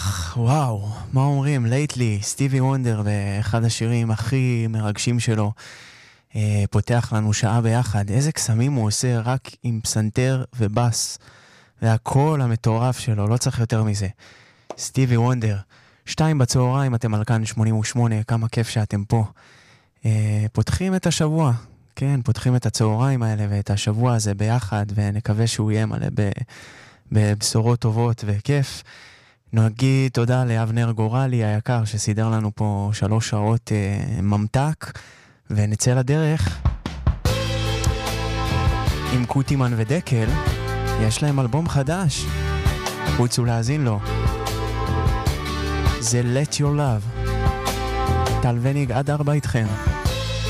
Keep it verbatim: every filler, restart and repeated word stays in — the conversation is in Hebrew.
פותח, וואו, מה אומרים? לייטלי, סטיבי וונדר באחד השירים הכי מרגשים שלו, אה, פותח לנו שעה ביחד. איזה קסמים הוא עושה רק עם פסנתר ובס, והכל המטורף שלו, לא צריך יותר מזה. סטיבי וונדר, שתיים בצהריים, אתם על כאן שמונים ושמונה, כמה כיף שאתם פה. אה, פותחים את השבוע, כן, פותחים את הצהריים האלה ואת השבוע הזה ביחד, ונקווה שהוא יהיה מלא ב... בבשורות טובות וכיף. נגיד תודה לאבנר גורלי היקר שסידר לנו פה שלוש שעות אה, ממתק, ונצא לדרך עם קוטימן ודקל. יש להם אלבום חדש, רוצו להזין לו, זה Let Your Love. טל וניג עד ארבע איתכם.